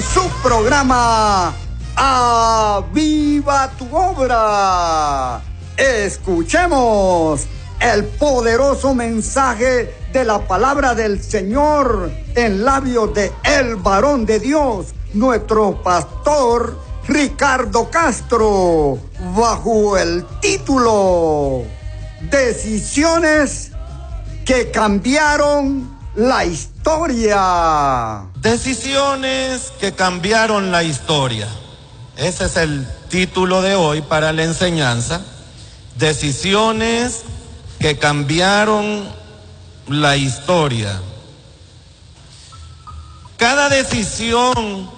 su programa ¡Aviva tu obra! Escuchemos el poderoso mensaje de la palabra del Señor en labios de el varón de Dios, nuestro pastor Ricardo Castro, bajo el título Decisiones que cambiaron la historia. Decisiones que cambiaron la historia. Ese es el título de hoy para la enseñanza. Decisiones que cambiaron la historia. Cada decisión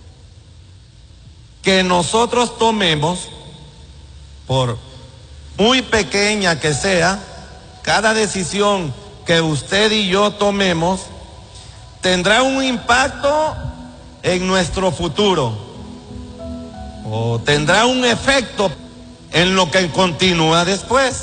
que nosotros tomemos, por muy pequeña que sea, cada decisión que usted y yo tomemos tendrá un impacto en nuestro futuro o tendrá un efecto en lo que continúa después.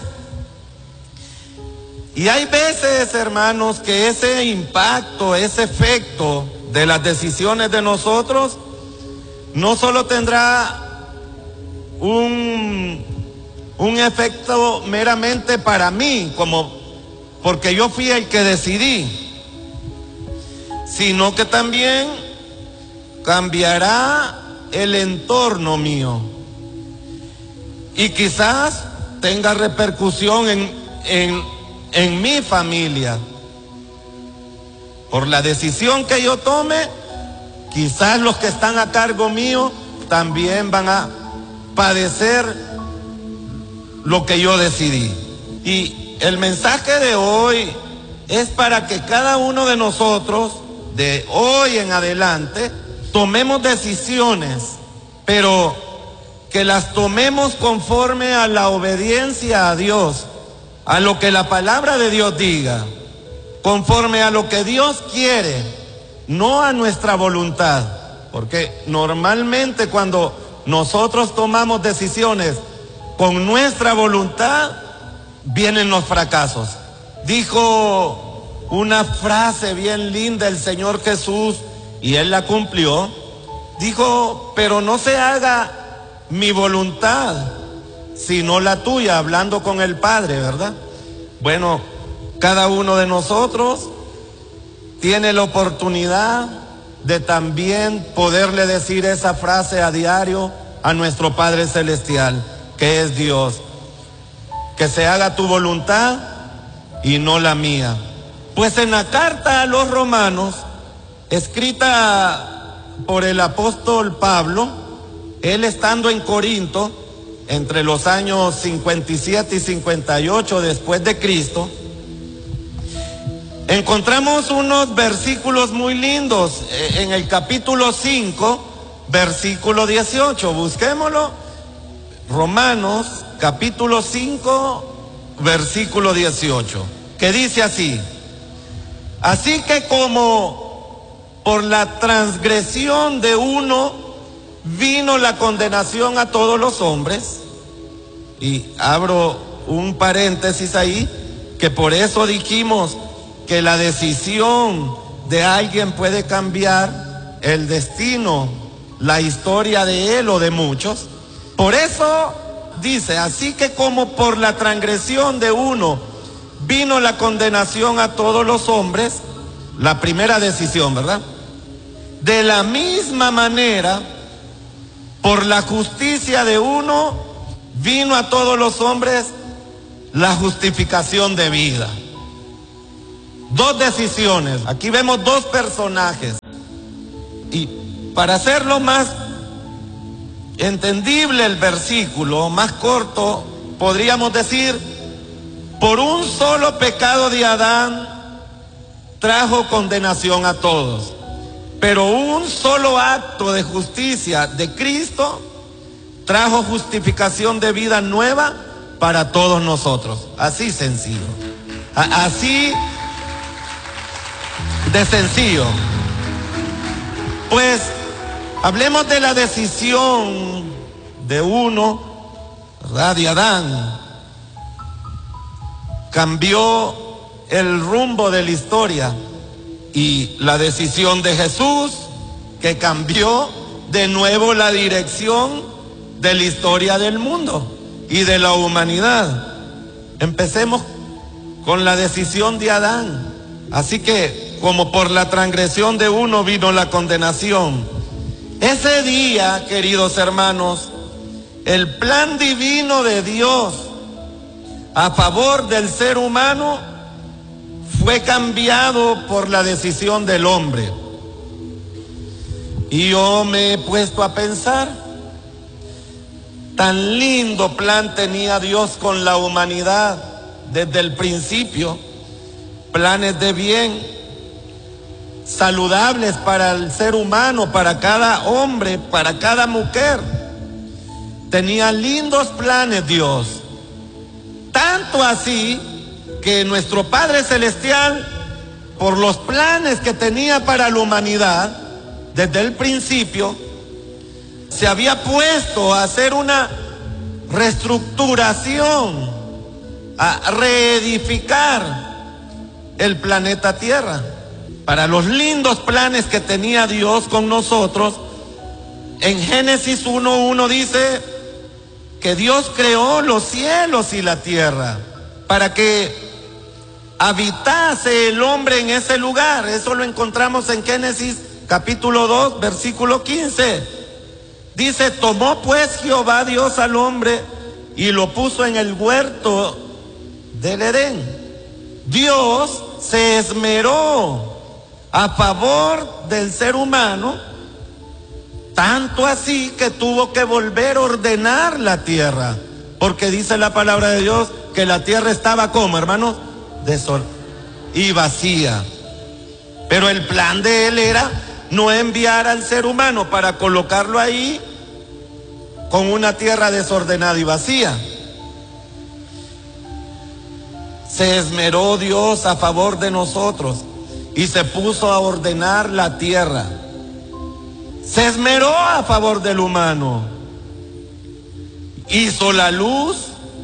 Y hay veces, hermanos, que ese impacto, ese efecto de las decisiones de nosotros no solo tendrá un efecto meramente para mí, porque yo fui el que decidí, sino que también cambiará el entorno mío y quizás tenga repercusión en mi familia. Por la decisión que yo tome, quizás los que están a cargo mío también van a padecer lo que yo decidí. Y el mensaje de hoy es para que cada uno de nosotros, de hoy en adelante, tomemos decisiones, pero que las tomemos conforme a la obediencia a Dios, a lo que la palabra de Dios diga, conforme a lo que Dios quiere, no a nuestra voluntad. Porque normalmente cuando nosotros tomamos decisiones con nuestra voluntad, vienen los fracasos. Dijo una frase bien linda el Señor Jesús, y Él la cumplió. Dijo, pero no se haga mi voluntad, sino la tuya, hablando con el Padre, ¿verdad? Bueno, cada uno de nosotros tiene la oportunidad de también poderle decir esa frase a diario a nuestro Padre Celestial, que es Dios. Que se haga tu voluntad y no la mía. Pues en la carta a los Romanos, escrita por el apóstol Pablo, él estando en Corinto, entre los años 57 y 58 después de Cristo, encontramos unos versículos muy lindos en el capítulo 5, versículo 18. Busquémoslo. Romanos, capítulo 5, versículo 18, que dice así: así que como por la transgresión de uno vino la condenación a todos los hombres, y abro un paréntesis ahí, que por eso dijimos que la decisión de alguien puede cambiar el destino, la historia de él o de muchos. Por eso dice, así que como por la transgresión de uno vino la condenación a todos los hombres, la primera decisión, ¿verdad? De la misma manera, por la justicia de uno vino a todos los hombres la justificación de vida. Dos decisiones. Aquí vemos dos personajes. Y para hacerlo más entendible el versículo, más corto, podríamos decir, por un solo pecado de Adán trajo condenación a todos, pero un solo acto de justicia de Cristo trajo justificación de vida nueva para todos nosotros. Así sencillo, así de sencillo. Pues hablemos de la decisión de uno, ¿verdad? De Adán. Cambió el rumbo de la historia. Y la decisión de Jesús que cambió de nuevo la dirección de la historia del mundo y de la humanidad. Empecemos con la decisión de Adán. Así que, como por la transgresión de uno vino la condenación, ese día, queridos hermanos, el plan divino de Dios a favor del ser humano fue cambiado por la decisión del hombre. Y yo me he puesto a pensar, tan lindo plan tenía Dios con la humanidad desde el principio, planes de bien, saludables para el ser humano, para cada hombre, para cada mujer. Tenía lindos planes Dios, tanto así que nuestro Padre Celestial, por los planes que tenía para la humanidad, desde el principio, se había puesto a hacer una reestructuración, a reedificar el planeta Tierra. Para los lindos planes que tenía Dios con nosotros, en Génesis 1:1 dice que Dios creó los cielos y la tierra para que habitase el hombre en ese lugar. Eso lo encontramos en Génesis capítulo 2, versículo 15. Dice: tomó pues Jehová Dios al hombre y lo puso en el huerto del Edén. Dios se esmeró a favor del ser humano, tanto así que tuvo que volver a ordenar la tierra, porque dice la palabra de Dios que la tierra estaba como, hermanos, y vacía. Pero el plan de él era no enviar al ser humano para colocarlo ahí con una tierra desordenada y vacía. Se esmeró Dios a favor de nosotros y se puso a ordenar la tierra. Se esmeró a favor del humano. Hizo la luz,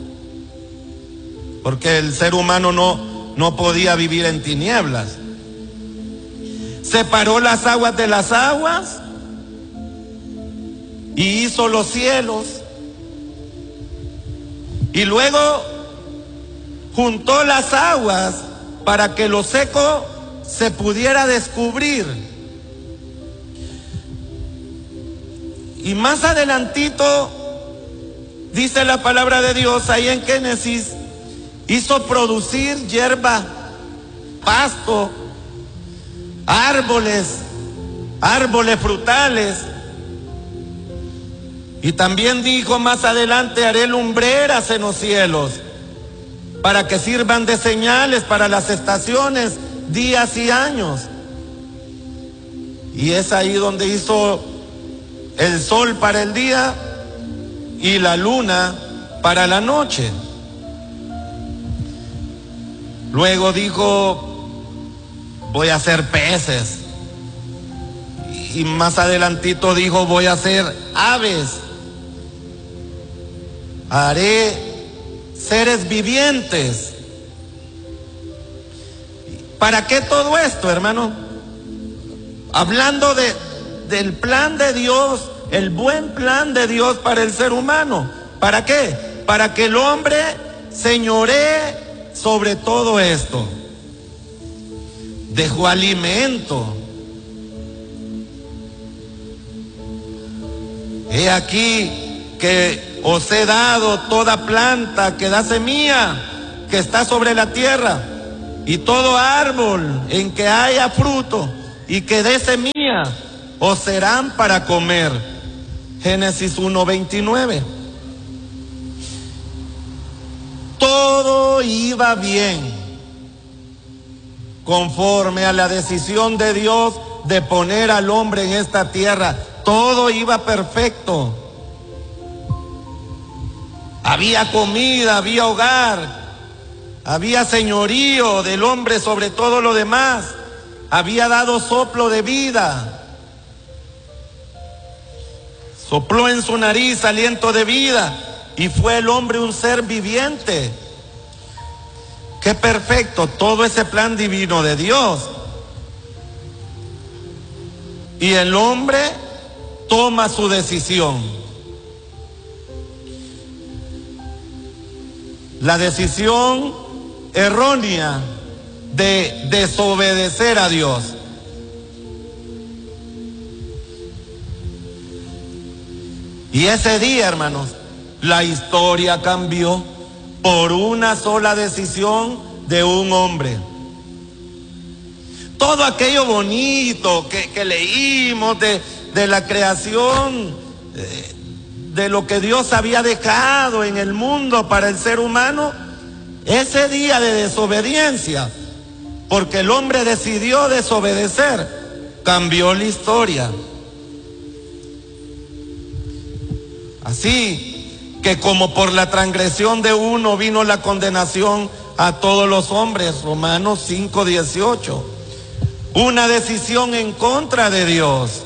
porque el ser humano no podía vivir en tinieblas. Separó las aguas de las aguas y hizo los cielos. Y luego juntó las aguas para que lo seco se pudiera descubrir. Y más adelantito dice la palabra de Dios ahí en Génesis, hizo producir hierba, pasto, árboles frutales. Y también dijo más adelante: haré lumbreras en los cielos para que sirvan de señales para las estaciones, días y años. Y es ahí donde hizo el sol para el día y la luna para la noche. Luego dijo: voy a hacer peces. Y más adelantito dijo: voy a hacer aves. Haré seres vivientes. ¿Para qué todo esto, hermano? Hablando del plan de Dios, el buen plan de Dios para el ser humano. ¿Para qué? Para que el hombre señoree sobre todo esto. Dejó alimento. He aquí que os he dado toda planta que da semilla, que está sobre la tierra, y todo árbol en que haya fruto y que dé semilla, os serán para comer. Génesis 1:29. Todo iba bien, conforme a la decisión de Dios de poner al hombre en esta tierra. Todo iba perfecto. Había comida, había hogar, había señorío del hombre sobre todo lo demás. Había dado soplo de vida. Sopló en su nariz aliento de vida y fue el hombre un ser viviente. Qué perfecto todo ese plan divino de Dios. y el hombre toma su decisión. La decisión errónea de desobedecer a Dios. Y ese día, hermanos, la historia cambió por una sola decisión de un hombre. Todo aquello bonito que leímos de la creación, de lo que Dios había dejado en el mundo para el ser humano, ese día de desobediencia, porque el hombre decidió desobedecer, cambió la historia. Así que como por la transgresión de uno vino la condenación a todos los hombres, Romanos 5:18, una decisión en contra de Dios.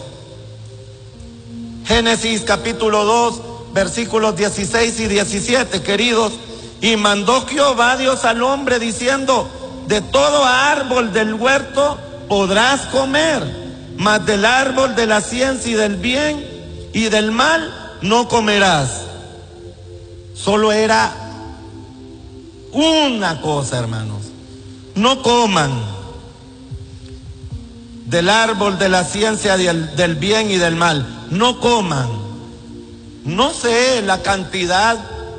Génesis capítulo 2, versículos 16 y 17, queridos. Y mandó Jehová Dios al hombre diciendo: de todo árbol del huerto podrás comer, mas del árbol de la ciencia y del bien y del mal no comerás. Solo era una cosa, hermanos: no coman del árbol de la ciencia del bien y del mal. No coman. No sé la cantidad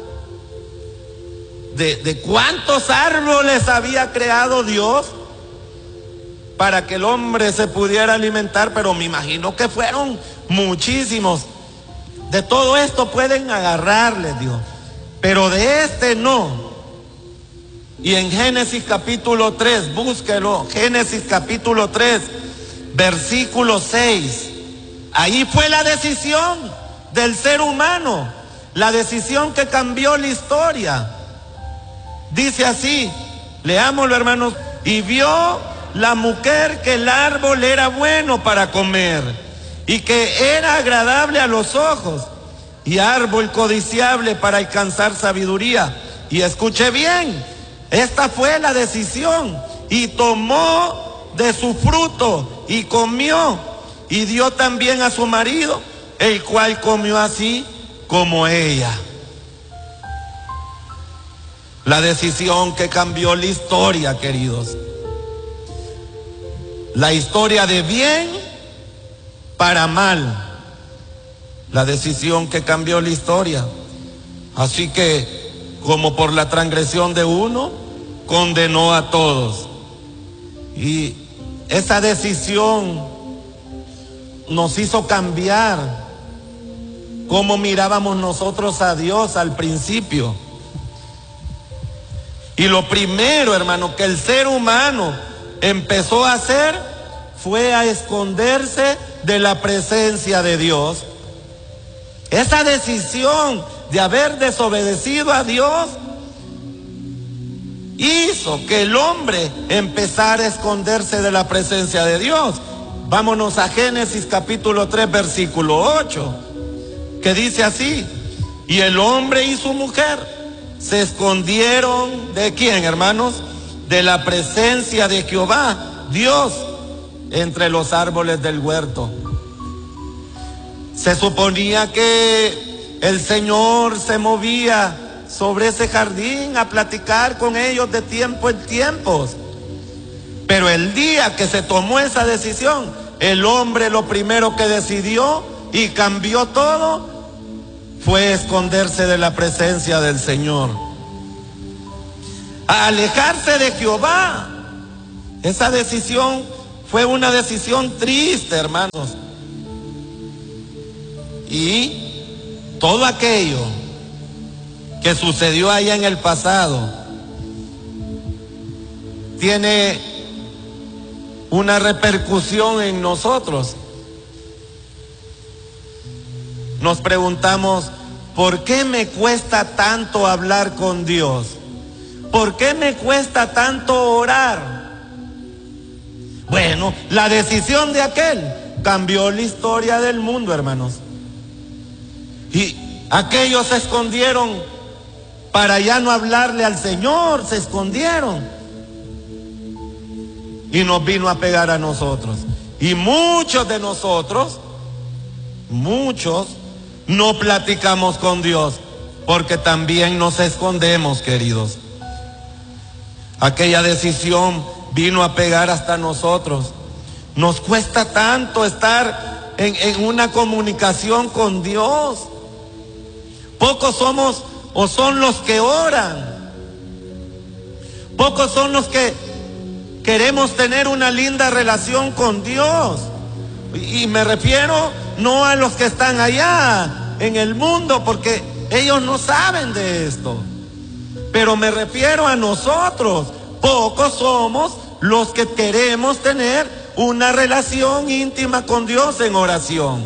de cuántos árboles había creado Dios para que el hombre se pudiera alimentar, pero me imagino que fueron muchísimos. De todo esto pueden agarrarle Dios, pero de este no. Y en Génesis capítulo 3, búsquelo, Génesis capítulo 3, versículo 6, ahí fue la decisión del ser humano, la decisión que cambió la historia. Dice así, leámoslo, hermanos: y vio la mujer que el árbol era bueno para comer, y que era agradable a los ojos, y árbol codiciable para alcanzar sabiduría. Y escuche bien, esta fue la decisión. Y tomó de su fruto y comió, y dio también a su marido, el cual comió así como ella. La decisión que cambió la historia, queridos. La historia de bien para mal. La decisión que cambió la historia. Así que, como por la transgresión de uno, condenó a todos. Y esa decisión nos hizo cambiar cómo mirábamos nosotros a Dios al principio. Y lo primero, hermano, que el ser humano empezó a hacer fue a esconderse de la presencia de Dios. Esa decisión de haber desobedecido a Dios hizo que el hombre empezara a esconderse de la presencia de Dios. Vámonos a Génesis capítulo 3, versículo 8, que dice así: y el hombre y su mujer se escondieron ¿de quién, hermanos? De la presencia de Jehová Dios entre los árboles del huerto. Se suponía que el Señor se movía sobre ese jardín a platicar con ellos de tiempo en tiempos. Pero el día que se tomó esa decisión, el hombre lo primero que decidió y cambió todo fue esconderse de la presencia del Señor, a alejarse de Jehová. Esa decisión fue una decisión triste, hermanos. Y todo aquello que sucedió allá en el pasado tiene una repercusión en nosotros. Nos preguntamos: ¿por qué me cuesta tanto hablar con Dios? ¿Por qué me cuesta tanto orar? Bueno, la decisión de aquel cambió la historia del mundo, hermanos. Y aquellos se escondieron para ya no hablarle al Señor, se escondieron. Y nos vino a pegar a nosotros. Y muchos de nosotros, muchos, no platicamos con Dios porque también nos escondemos, queridos. Aquella decisión vino a pegar hasta nosotros. Nos cuesta tanto estar en una comunicación con Dios. Pocos somos o son los que oran. Pocos son los que queremos tener una linda relación con Dios. Y me refiero no a los que están allá en el mundo, porque ellos no saben de esto. Pero me refiero a nosotros. Pocos somos los que queremos tener una relación íntima con Dios en oración.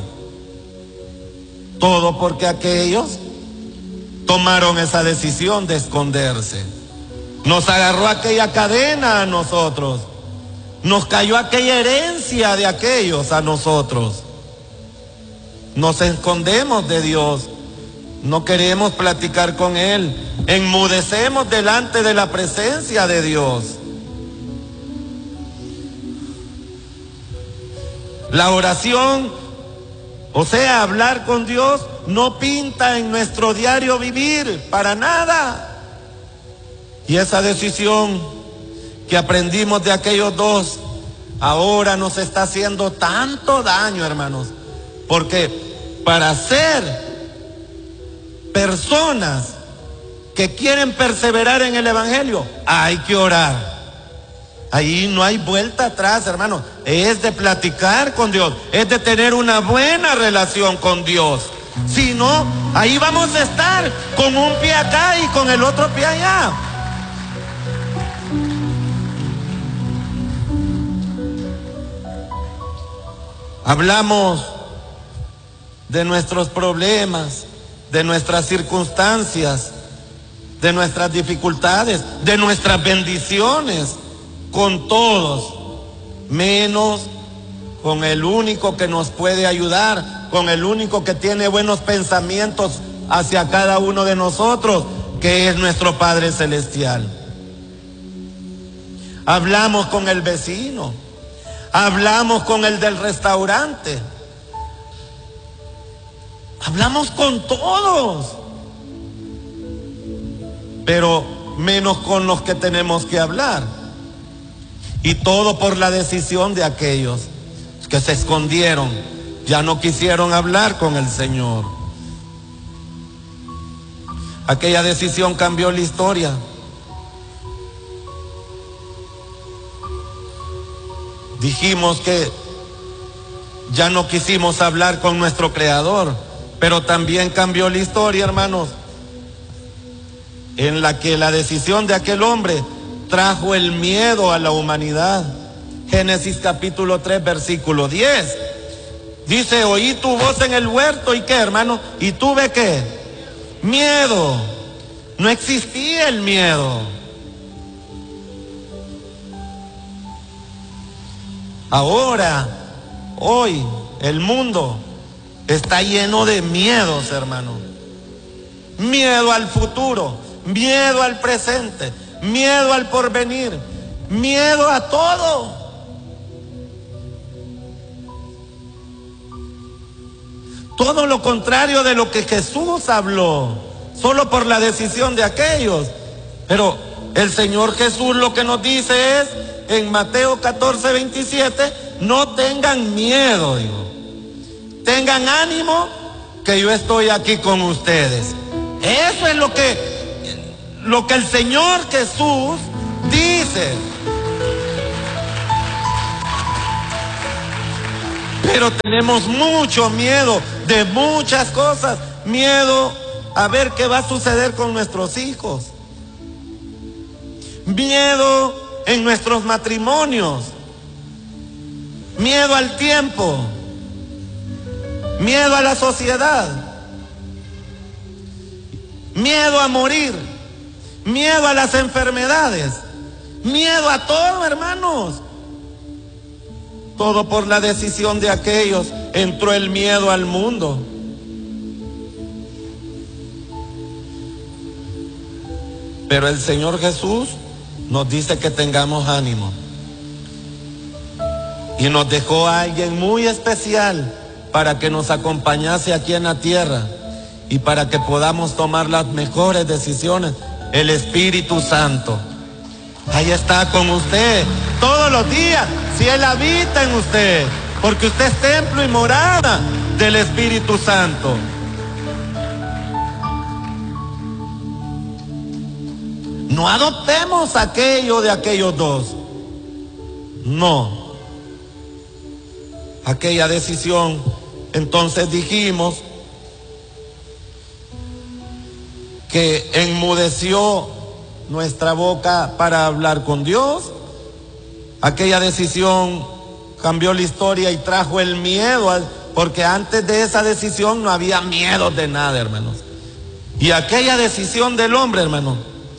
Todo porque aquellos tomaron esa decisión de esconderse. Nos agarró aquella cadena a nosotros. Nos cayó aquella herencia de aquellos a nosotros. Nos escondemos de Dios. No queremos platicar con Él. Enmudecemos delante de la presencia de Dios. La oración, o sea, hablar con Dios, no pinta en nuestro diario vivir para nada. Y esa decisión que aprendimos de aquellos dos, ahora nos está haciendo tanto daño, hermanos. Porque para ser personas que quieren perseverar en el Evangelio, hay que orar. Ahí no hay vuelta atrás, hermanos. Es de platicar con Dios, es de tener una buena relación con Dios. Si no, ahí vamos a estar con un pie acá y con el otro pie allá. Hablamos de nuestros problemas, de nuestras circunstancias, de nuestras dificultades, de nuestras bendiciones, con todos, menos con el único que nos puede ayudar, con el único que tiene buenos pensamientos hacia cada uno de nosotros, que es nuestro Padre Celestial. Hablamos con el vecino, hablamos con el del restaurante, hablamos con todos, pero menos con los que tenemos que hablar. Y todo por la decisión de aquellos que se escondieron, ya no quisieron hablar con el Señor. Aquella decisión cambió la historia. Dijimos que ya no quisimos hablar con nuestro Creador, pero también cambió la historia, hermanos, en la que la decisión de aquel hombre trajo el miedo a la humanidad. Génesis capítulo 3, versículo 10. Dice, oí tu voz en el huerto, ¿y qué, hermano? ¿Y tuve qué? Miedo. No existía el miedo. Ahora, hoy, el mundo está lleno de miedos, hermano. Miedo al futuro, miedo al presente, miedo al porvenir, miedo a todo. Todo lo contrario de lo que Jesús habló, solo por la decisión de aquellos. Pero el Señor Jesús lo que nos dice es, en Mateo 14, 27, no tengan miedo, digo. Tengan ánimo, que yo estoy aquí con ustedes. Eso es lo que el Señor Jesús dice. Pero tenemos mucho miedo de muchas cosas. Miedo a ver qué va a suceder con nuestros hijos. Miedo en nuestros matrimonios. Miedo al tiempo. Miedo a la sociedad. Miedo a morir. Miedo a las enfermedades. Miedo a todo, hermanos. Todo por la decisión de aquellos. Entró el miedo al mundo. Pero el Señor Jesús nos dice que tengamos ánimo. y nos dejó a alguien muy especial para que nos acompañase aquí en la tierra y para que podamos tomar las mejores decisiones, el Espíritu Santo. Ahí está con usted todos los días, si Él habita en usted, porque usted es templo y morada del Espíritu Santo. No adoptemos aquello de aquellos dos. No. Aquella decisión, entonces dijimos que enmudeció nuestra boca para hablar con Dios. Aquella decisión cambió la historia y trajo el miedo, porque antes de esa decisión no había miedo de nada, hermanos. Y aquella decisión del hombre, hermano,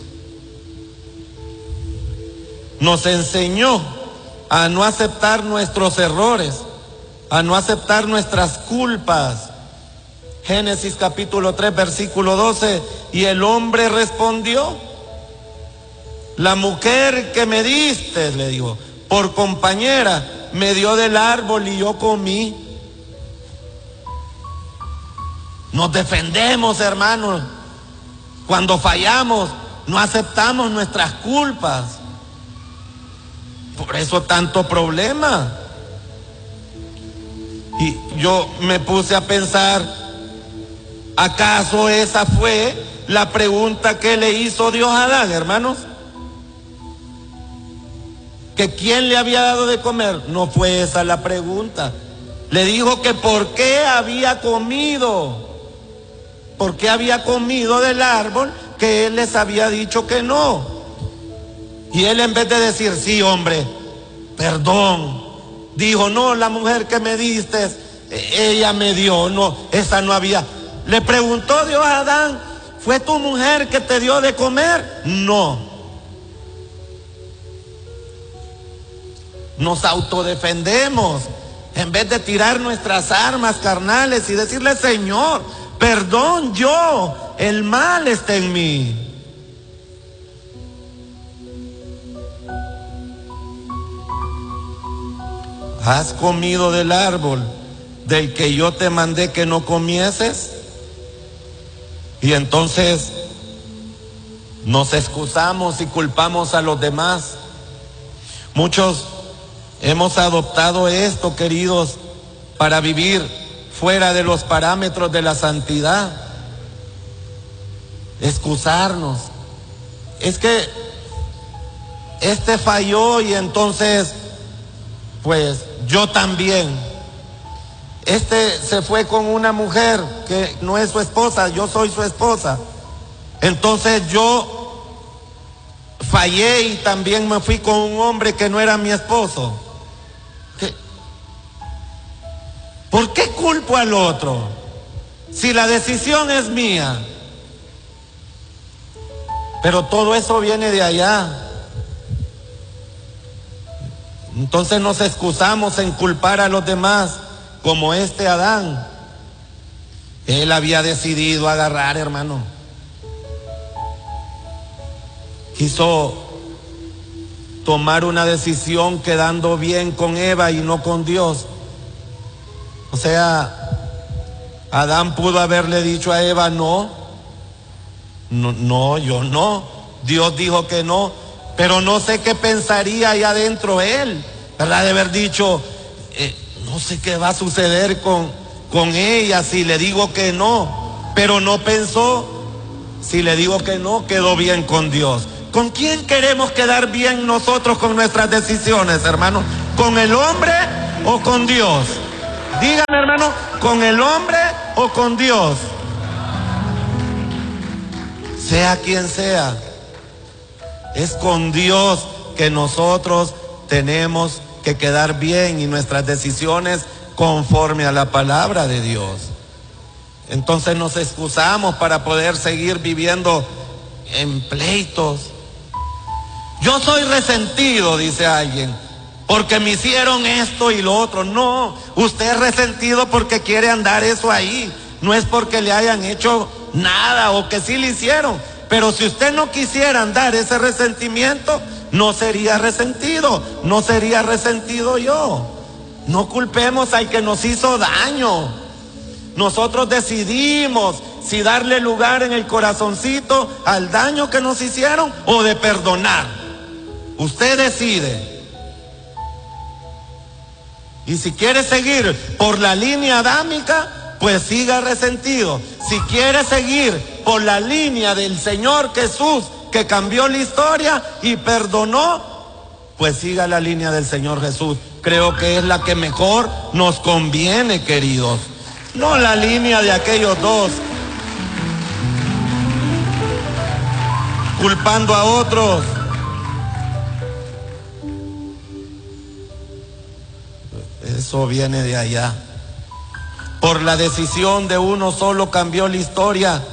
nos enseñó a no aceptar nuestros errores, a no aceptar nuestras culpas. Génesis capítulo 3, versículo 12, y el hombre respondió: la mujer que me diste, le dijo, por compañera, me dio del árbol y yo comí. Nos defendemos, hermanos. Cuando fallamos, no aceptamos nuestras culpas. Por eso tanto problema. Y yo me puse a pensar, ¿acaso esa fue la pregunta que le hizo Dios a Adán, hermanos? ¿Que quién le había dado de comer? No fue esa la pregunta. Le dijo que por qué había comido. ¿Por qué había comido del árbol que él les había dicho que no? Y él, en vez de decir, sí, hombre, perdón, dijo, no, la mujer que me diste, ella me dio, no, esa no había. Le preguntó Dios a Adán, ¿fue tu mujer que te dio de comer? No. Nos autodefendemos en vez de tirar nuestras armas carnales y decirle, Señor, perdón, el mal está en mí. ¿Has comido del árbol del que yo te mandé que no comieses? Y entonces nos excusamos y culpamos a los demás. Muchos hemos adoptado esto, queridos, para vivir fuera de los parámetros de la santidad. Excusarnos. Es que este falló y entonces, pues yo también. Este se fue con una mujer que no es su esposa, yo soy su esposa. Entonces yo fallé y también me fui con un hombre que no era mi esposo. ¿Por qué culpo al otro? Si la decisión es mía. Pero todo eso viene de allá. Entonces nos excusamos en culpar a los demás, como este Adán. Él había decidido agarrar, hermano. Quiso tomar una decisión quedando bien con Eva y no con Dios. O sea, Adán pudo haberle dicho a Eva, no, yo no. Dios dijo que no, pero no sé qué pensaría ahí adentro él, ¿verdad? De haber dicho, no sé qué va a suceder con ella si le digo que no, pero no pensó, si le digo que no, quedó bien con Dios. ¿Con quién queremos quedar bien nosotros con nuestras decisiones, hermano? ¿Con el hombre o con Dios? Dígame, hermano, ¿con el hombre o con Dios? Sea quien sea, es con Dios que nosotros tenemos que quedar bien y nuestras decisiones conforme a la palabra de Dios. Entonces nos excusamos para poder seguir viviendo en pleitos. Yo soy resentido, dice alguien, porque me hicieron esto y lo otro. No, usted es resentido porque quiere andar eso ahí. No es porque le hayan hecho nada o que sí le hicieron. Pero si usted no quisiera andar ese resentimiento, no sería resentido. No sería resentido yo. No culpemos al que nos hizo daño. Nosotros decidimos si darle lugar en el corazoncito al daño que nos hicieron o de perdonar. Usted decide. Y si quiere seguir por la línea adámica, pues siga resentido. Si quiere seguir por la línea del Señor Jesús, que cambió la historia y perdonó, pues siga la línea del Señor Jesús. Creo que es la que mejor nos conviene, queridos. No la línea de aquellos dos, culpando a otros. Eso viene de allá. Por la decisión de uno solo cambió la historia.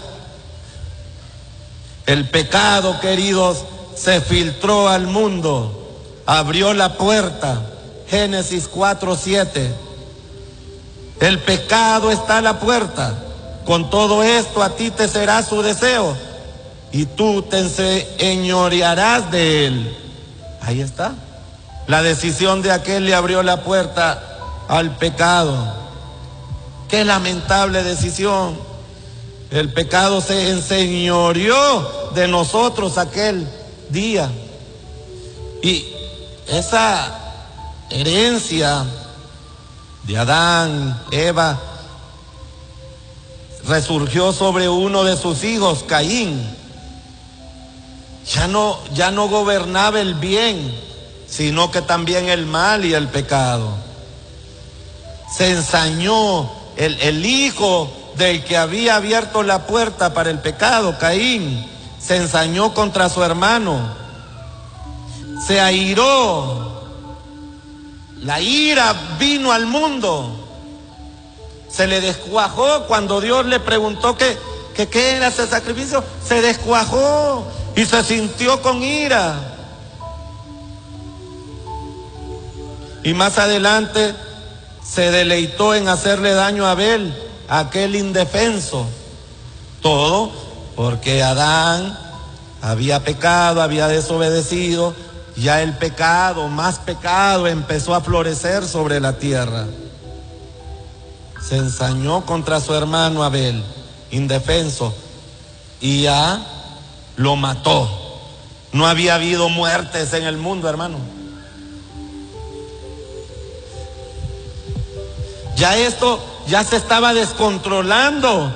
El pecado, queridos, se filtró al mundo, abrió la puerta. Génesis 4:7. El pecado está a la puerta. Con todo esto a ti te será su deseo y tú te enseñorearás de él. Ahí está. La decisión de aquel le abrió la puerta al pecado. Qué lamentable decisión. El pecado se enseñoreó de nosotros aquel día. Y esa herencia de Adán, Eva, resurgió sobre uno de sus hijos, Caín. Ya no gobernaba el bien, sino que también el mal y el pecado. Se ensañó el hijo del que había abierto la puerta para el pecado, Caín, se ensañó contra su hermano, se airó. La ira vino al mundo. Se le descuajó cuando Dios le preguntó qué era ese sacrificio. Se descuajó y se sintió con ira. Y más adelante se deleitó en hacerle daño a Abel, aquel indefenso. Todo porque Adán había pecado, había desobedecido. Ya el pecado, más pecado, empezó a florecer sobre la tierra. Se ensañó contra su hermano Abel, indefenso, y ya lo mató. No había habido muertes en el mundo, hermano. Ya esto ya se estaba descontrolando.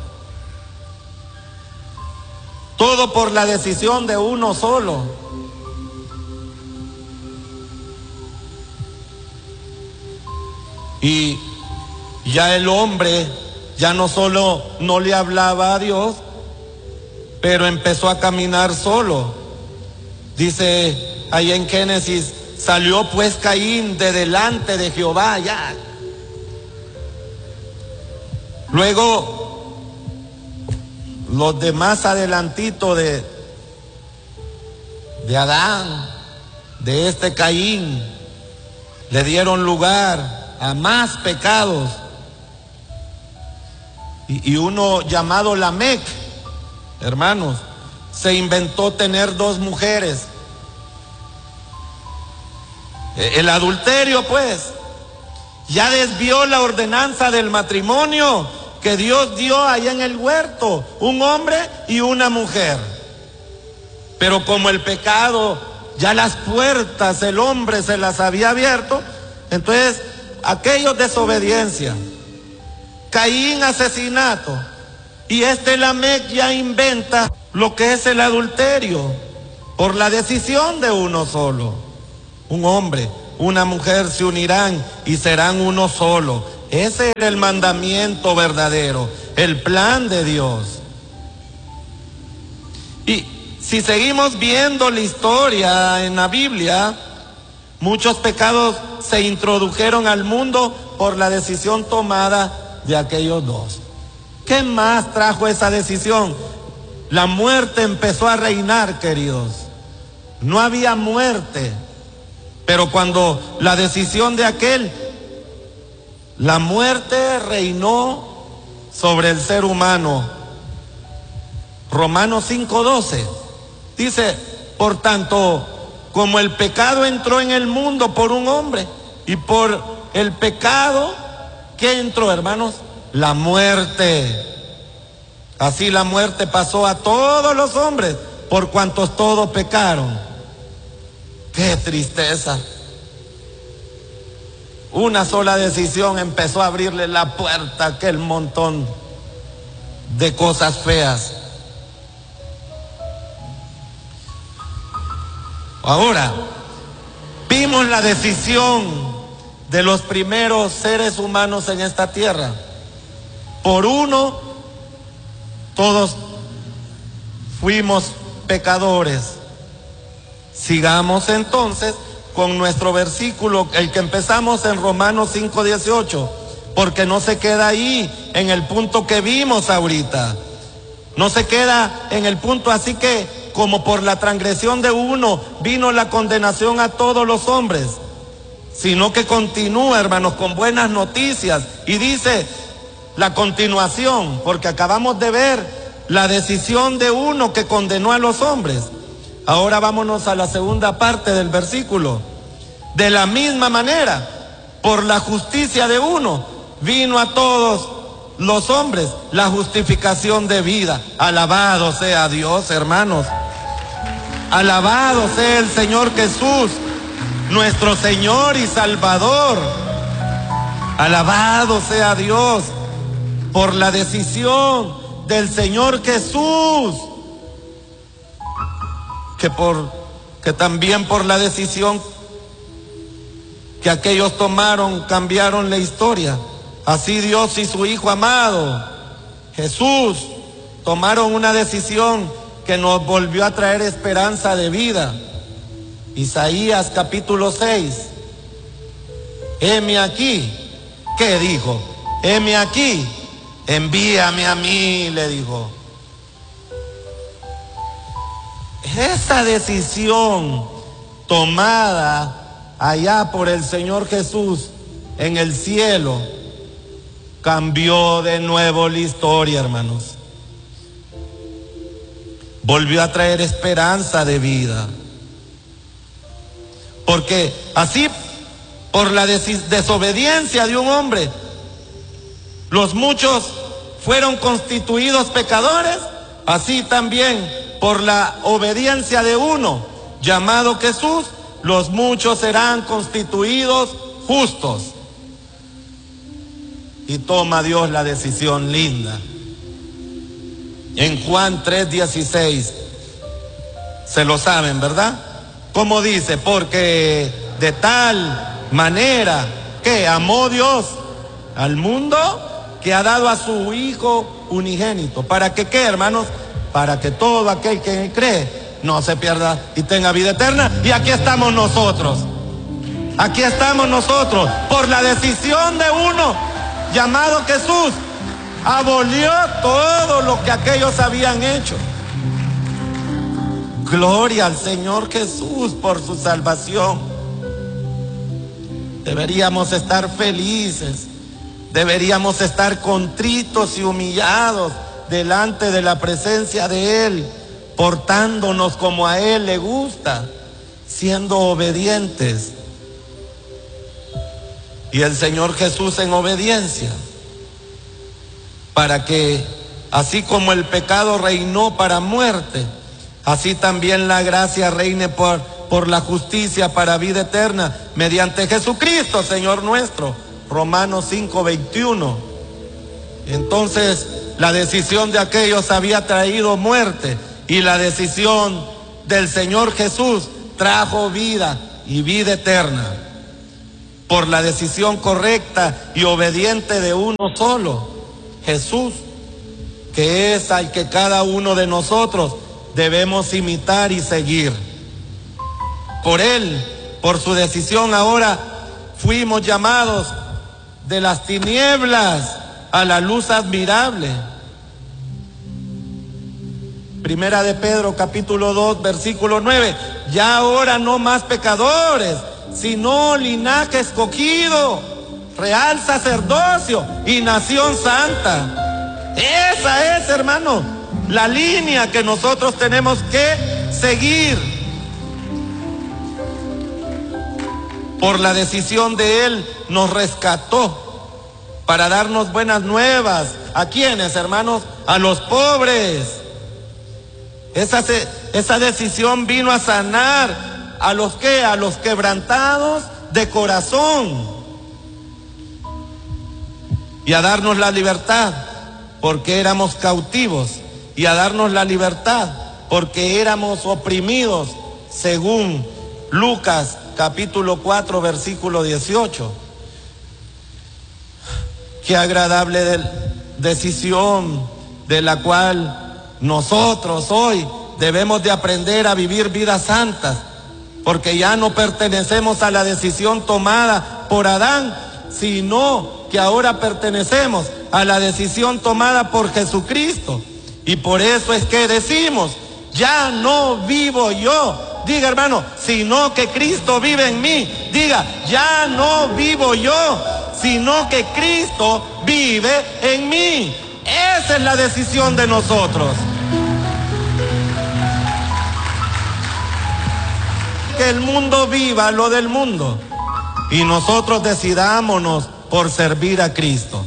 Todo por la decisión de uno solo. Y ya el hombre ya no solo no le hablaba a Dios, pero empezó a caminar solo. Dice ahí en Génesis, salió pues Caín de delante de Jehová ya. Luego los demás adelantito de Adán, de este Caín, le dieron lugar a más pecados. Y uno llamado Lamec, hermanos, se inventó tener 2 mujeres. El adulterio, pues, ya desvió la ordenanza del matrimonio que Dios dio allá en el huerto, un hombre y una mujer. Pero como el pecado, ya las puertas el hombre se las había abierto, entonces aquellos desobediencia, Caín asesinato, y Lamec ya inventa lo que es el adulterio por la decisión de uno solo. Un hombre, una mujer se unirán y serán uno solo. Ese era el mandamiento verdadero, el plan de Dios. Y si seguimos viendo la historia en la Biblia, muchos pecados se introdujeron al mundo por la decisión tomada de aquellos dos. ¿Qué más trajo esa decisión? La muerte empezó a reinar, queridos. No había muerte, pero cuando la decisión de aquel, la muerte reinó sobre el ser humano. Romanos 5:12 dice, por tanto, como el pecado entró en el mundo por un hombre, y por el pecado, ¿qué entró, hermanos? La muerte. Así la muerte pasó a todos los hombres, por cuantos todos pecaron. ¡Qué tristeza! Una sola decisión empezó a abrirle la puerta a aquel montón de cosas feas. Ahora, vimos la decisión de los primeros seres humanos en esta tierra. Por uno, todos fuimos pecadores. Sigamos entonces con nuestro versículo, el que empezamos en Romanos 5:18, porque no se queda ahí en el punto que vimos ahorita. No se queda en el punto así que, como por la transgresión de uno vino la condenación a todos los hombres, sino que continúa, hermanos, con buenas noticias, y dice la continuación, porque acabamos de ver la decisión de uno que condenó a los hombres. Ahora vámonos a la segunda parte del versículo. De la misma manera, por la justicia de uno, vino a todos los hombres la justificación de vida. Alabado sea Dios, hermanos. Alabado sea el Señor Jesús, nuestro Señor y Salvador. Alabado sea Dios por la decisión del Señor Jesús, que también por la decisión que aquellos tomaron, cambiaron la historia. Así Dios y su Hijo amado, Jesús, tomaron una decisión que nos volvió a traer esperanza de vida. Isaías capítulo 6. Heme aquí. ¿Qué dijo? Heme aquí. Envíame a mí, le dijo. Esa decisión tomada allá por el Señor Jesús en el cielo cambió de nuevo la historia, hermanos. Volvió a traer esperanza de vida. Porque así, por la desobediencia de un hombre, los muchos fueron constituidos pecadores. Así también, por la obediencia de uno, llamado Jesús, los muchos serán constituidos justos. Y toma Dios la decisión linda. En Juan 3:16, se lo saben, ¿verdad? ¿Cómo dice? Porque de tal manera que amó Dios al mundo, que ha dado a su Hijo unigénito. ¿Para que qué, hermanos? Para que todo aquel que cree no se pierda y tenga vida eterna. Y aquí estamos nosotros. Aquí estamos nosotros. Por la decisión de uno, llamado Jesús, abolió todo lo que aquellos habían hecho. Gloria al Señor Jesús por su salvación. Deberíamos estar felices. Deberíamos estar contritos y humillados delante de la presencia de Él, portándonos como a Él le gusta, siendo obedientes. Y el Señor Jesús en obediencia, para que así como el pecado reinó para muerte, así también la gracia reine por la justicia para vida eterna, mediante Jesucristo, Señor nuestro. Romanos 5:21. Entonces, la decisión de aquellos había traído muerte, y la decisión del Señor Jesús trajo vida y vida eterna. Por la decisión correcta y obediente de uno solo, Jesús, que es al que cada uno de nosotros debemos imitar y seguir. Por Él, por su decisión, ahora fuimos llamados de las tinieblas a la luz admirable. Primera de Pedro capítulo 2 versículo 9. Ya ahora no más pecadores, sino linaje escogido, real sacerdocio y nación santa. Esa es, hermano, la línea que nosotros tenemos que seguir. Por la decisión de Él nos rescató para darnos buenas nuevas. ¿A quiénes, hermanos? A los pobres. Esa decisión vino a sanar a los que, a los quebrantados de corazón, y a darnos la libertad porque éramos cautivos, y a darnos la libertad porque éramos oprimidos, según Lucas capítulo 4 versículo 18. Qué agradable decisión, de la cual nosotros hoy debemos de aprender a vivir vidas santas, porque ya no pertenecemos a la decisión tomada por Adán, sino que ahora pertenecemos a la decisión tomada por Jesucristo. Y por eso es que decimos, ya no vivo yo, diga hermano, sino que Cristo vive en mí. Diga, ya no vivo yo, sino que Cristo vive en mí. Esa es la decisión de nosotros. Que el mundo viva lo del mundo, y nosotros decidámonos por servir a Cristo.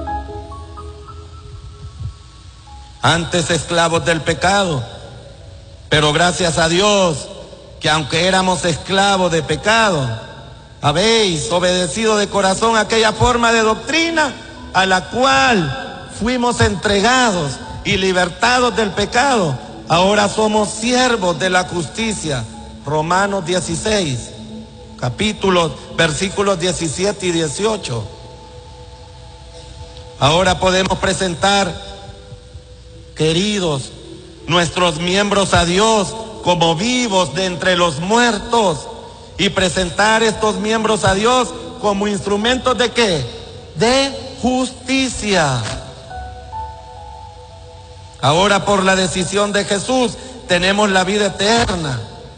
Antes esclavos del pecado, pero gracias a Dios que aunque éramos esclavos de pecado, habéis obedecido de corazón aquella forma de doctrina a la cual fuimos entregados y libertados del pecado. Ahora somos siervos de la justicia. Romanos 16, capítulos, versículos 17 y 18. Ahora podemos presentar, queridos, nuestros miembros a Dios como vivos de entre los muertos, y presentar estos miembros a Dios como instrumentos ¿de qué? De justicia. Ahora, por la decisión de Jesús, tenemos la vida eterna.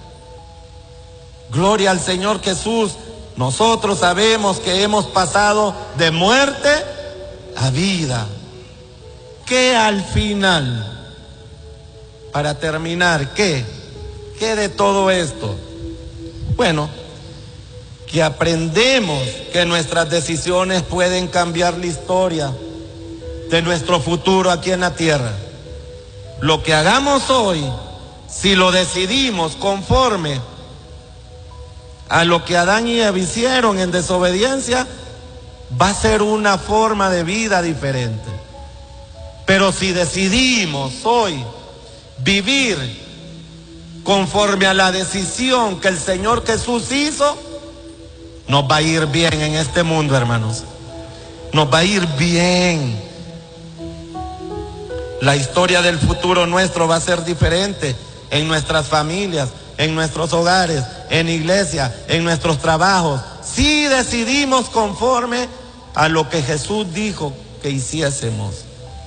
Gloria al Señor Jesús. Nosotros sabemos que hemos pasado de muerte a vida. ¿Qué al final? Para terminar, ¿qué de todo esto? Bueno, que aprendemos que nuestras decisiones pueden cambiar la historia de nuestro futuro aquí en la tierra. Lo que hagamos hoy, si lo decidimos conforme a lo que Adán y Eva hicieron en desobediencia, va a ser una forma de vida diferente. Pero si decidimos hoy vivir conforme a la decisión que el Señor Jesús hizo, nos va a ir bien en este mundo, hermanos. Nos va a ir bien. La historia del futuro nuestro va a ser diferente en nuestras familias, en nuestros hogares, en iglesia, en nuestros trabajos, si decidimos conforme a lo que Jesús dijo que hiciésemos.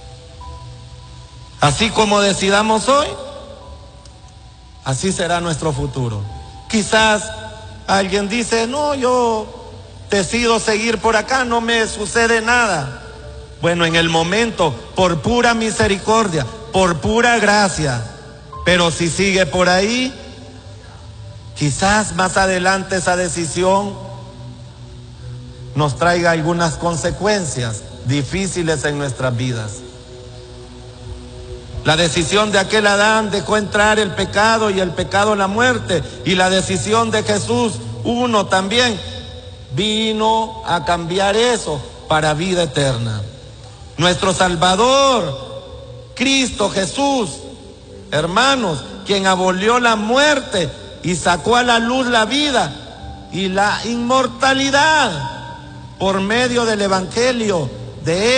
Así como decidamos hoy, así será nuestro futuro. Quizás alguien dice, no, yo decido seguir por acá, no me sucede nada. Bueno, en el momento, por pura misericordia, por pura gracia, pero si sigue por ahí, quizás más adelante esa decisión nos traiga algunas consecuencias difíciles en nuestras vidas. La decisión de aquel Adán dejó entrar el pecado, y el pecado la muerte, y la decisión de Jesús, uno también, vino a cambiar eso para vida eterna. Nuestro Salvador, Cristo Jesús, hermanos, quien abolió la muerte y sacó a la luz la vida y la inmortalidad por medio del Evangelio de Él.